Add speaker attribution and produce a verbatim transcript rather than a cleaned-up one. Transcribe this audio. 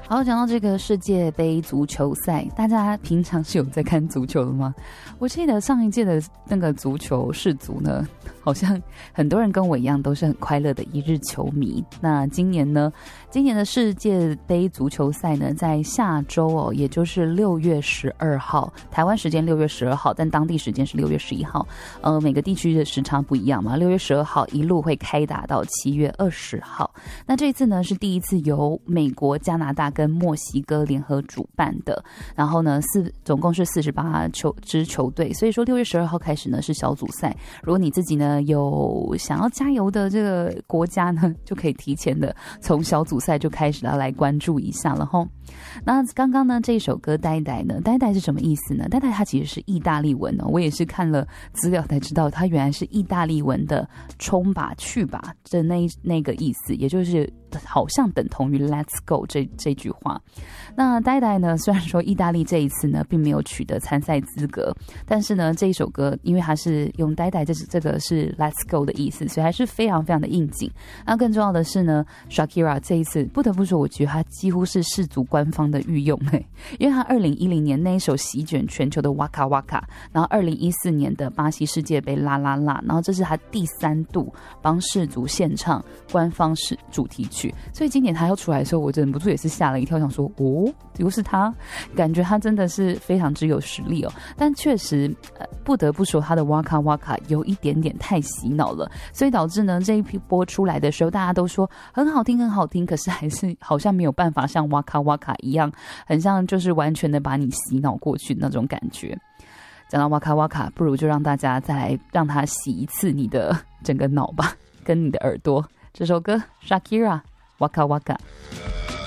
Speaker 1: 好，讲到这个世界杯足球赛，大家平常是有在看足球的吗？我记得上一届的那个足球世足呢，好像很多人跟我一样都是很快乐的一日球迷。那今年呢，今年的世界杯足球赛呢，在下周哦，也就是六月十二号，台湾时间六月十二号，但当地时间是六月十一号。呃，每个地区的时长不一样嘛，六月十二号一路会开打到七月二十号。那这一次呢，是第一次由美国、加拿大跟墨西哥联合主办的，然后呢，四总共是四十八球支球队，所以说六月十二号开始呢是小组赛。如果你自己呢有想要加油的这个国家呢，就可以提前的从小组赛就开始要来关注一下了吼。那刚刚呢这一首歌呆呆呢，呆呆是什么意思呢？呆呆它其实是意大利文哦，我也是看了资料才知道，它原来是意大利文的冲吧去吧的那那个意思，也就是好像等同于 Let's go 这这句话。那呆呆呢，虽然说意大利这一次呢并没有取得参赛资格，但是呢这一首歌因为它是用呆呆，这是这个是 Let's go 的意思，所以还是非常非常的应景。那更重要的是呢 Shakira 这一次不得不说，我觉得他几乎是世足官方的御用、欸、因为他二零一零年那一首席卷全球的 Waka Waka， 然后二零一四年的巴西世界杯啦啦啦，然后这是他第三度帮世足献唱官方是主题曲，所以今年他要出来的时候，我忍不住也是吓了一跳，想说哦，又是他，感觉他真的是非常之有实力哦。但确实、呃、不得不说他的 Waka Waka 有一点点太洗脑了，所以导致呢这一批播出来的时候，大家都说很好听很好听，可是还是好像没有办法像 Waka Waka 一样，很像就是完全的把你洗脑过去的那种感觉。讲到 Waka Waka， 不如就让大家再来让他洗一次你的整个脑吧，跟你的耳朵。这首歌 Shakira Waka Waka。